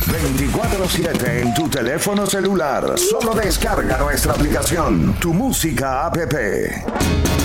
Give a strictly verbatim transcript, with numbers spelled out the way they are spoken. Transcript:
veinticuatro siete en tu teléfono celular. Solo descarga nuestra aplicación, Tu Música app.